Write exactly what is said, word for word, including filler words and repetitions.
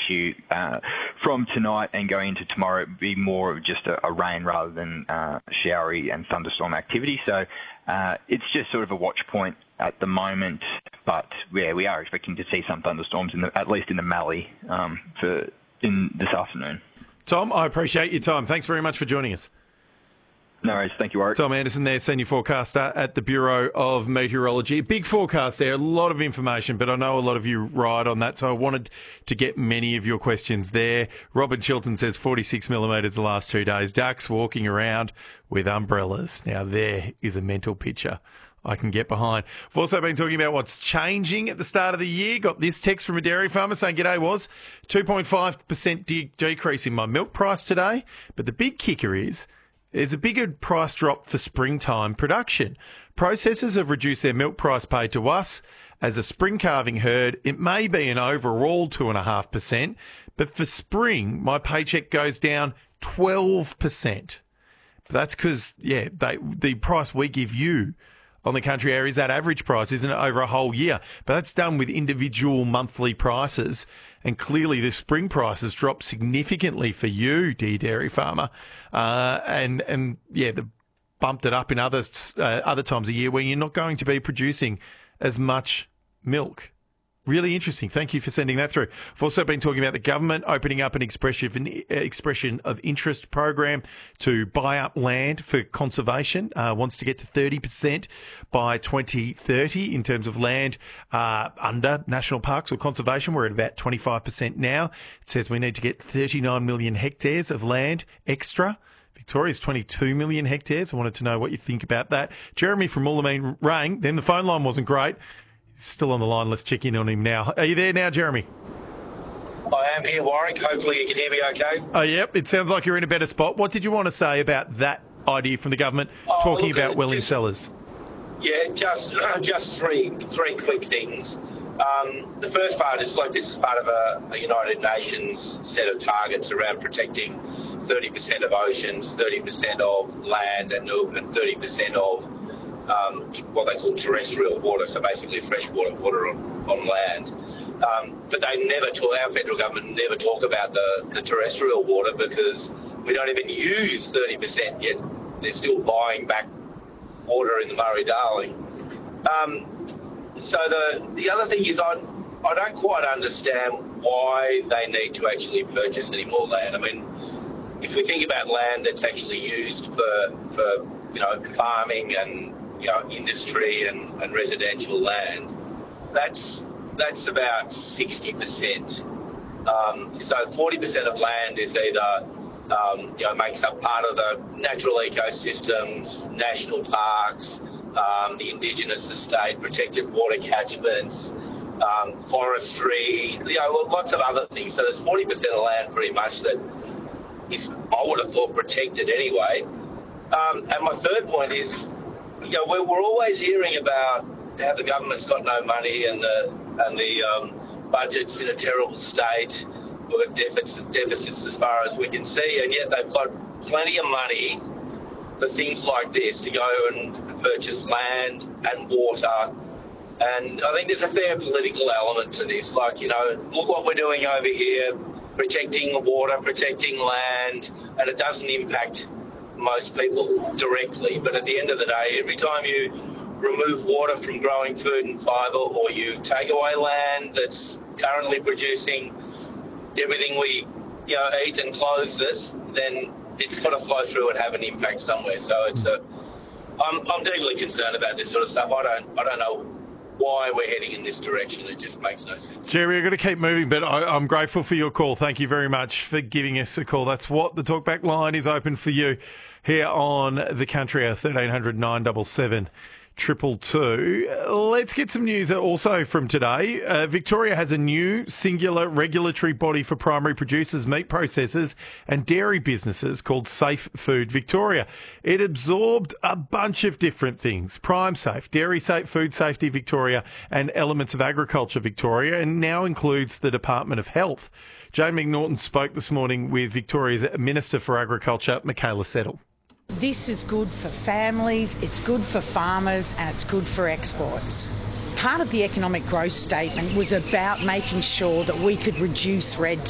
you uh, from tonight and going into tomorrow, it would be more of just a, a rain rather than uh, showery and thunderstorm activity. So uh, it's just sort of a watch point at the moment. But yeah, we are expecting to see some thunderstorms, in the, at least in the Mallee, um, for in this afternoon. Tom, I appreciate your time. Thanks very much for joining us. No worries. Thank you, Warwick. Tom Anderson there, Senior Forecaster at the Bureau of Meteorology. Big forecast there, a lot of information, but I know a lot of you ride on that, so I wanted to get many of your questions there. Robin Chilton says forty-six millimetres the last two days. Ducks walking around with umbrellas. Now there is a mental picture I can get behind. We've also been talking about what's changing at the start of the year. Got this text from a dairy farmer saying, "G'day, was two point five percent de- decrease in my milk price today." But the big kicker is there's a bigger price drop for springtime production. Processors have reduced their milk price paid to us as a spring calving herd. It may be an overall two point five percent, but for spring, my paycheck goes down twelve percent. But that's because, yeah, they, the price we give you on the country area is that average price, isn't it, over a whole year? But that's done with individual monthly prices. And clearly the spring prices dropped significantly for you, dear dairy farmer. Uh, and, and yeah, they bumped it up in other, uh, other times of year where you're not going to be producing as much milk. Really interesting. Thank you for sending that through. We've also been talking about the government opening up an expression of, an expression of interest program to buy up land for conservation. Uh, wants to get to thirty percent by twenty thirty in terms of land uh, under national parks or conservation. We're at about twenty-five percent now. It says we need to get thirty-nine million hectares of land extra. Victoria's twenty-two million hectares. I wanted to know what you think about that. Jeremy from Moolameen rang. Then the phone line wasn't great. Still on the line. Let's check in on him now. Are you there now, Jeremy? I am here, Warwick. Hopefully you can hear me okay. Oh, yep. It sounds like you're in a better spot. What did you want to say about that idea from the government, oh, talking look, about Welling just, Cellars? Yeah, just just three three quick things. Um, the first part is, like, this is part of a, a United Nations set of targets around protecting thirty percent of oceans, thirty percent of land, and, and thirty percent of Um, what they call terrestrial water, so basically freshwater water on, on land. Um, but they never talk, our federal government never talk about the, the terrestrial water because we don't even use thirty percent yet. They're still buying back water in the Murray-Darling. Um, so the the other thing is I, I don't quite understand why they need to actually purchase any more land. I mean, if we think about land that's actually used for, for you know, farming and you know, industry and, and residential land, that's that's about sixty percent. Um, so forty percent of land is either, um, you know, makes up part of the natural ecosystems, national parks, um, the indigenous estate, protected water catchments, um, forestry, you know, lots of other things. So there's forty percent of land pretty much that is, I would have thought, protected anyway. Um, and my third point is, you know, we're, we're always hearing about how the government's got no money and the and the um, budget's in a terrible state. We've got deficits, deficits as far as we can see, and yet they've got plenty of money for things like this to go and purchase land and water. And I think there's a fair political element to this. Like, you know, look what we're doing over here, protecting water, protecting land, and it doesn't impact most people directly, but at the end of the day, every time you remove water from growing food and fibre, or you take away land that's currently producing everything we, you know, eat and clothes us, then it's got to flow through and have an impact somewhere. So it's a, I'm, I'm deeply concerned about this sort of stuff. I don't, I don't know why we're heading in this direction. It just makes no sense. Jerry, we're going to keep moving, but I, I'm grateful for your call. Thank you very much for giving us a call. That's what the Talkback line is open for you here on The Country, our thirteen hundred nine seven seven triple two. Let's get some news also from today. Uh, Victoria has a new singular regulatory body for primary producers, meat processors and dairy businesses called Safe Food Victoria. It absorbed a bunch of different things: Prime Safe, Dairy Safe, Food Safety Victoria and Elements of Agriculture Victoria, and now includes the Department of Health. Jane McNaughton spoke this morning with Victoria's Minister for Agriculture, Michaela Settle. This is good for families, it's good for farmers, and it's good for exports. Part of the economic growth statement was about making sure that we could reduce red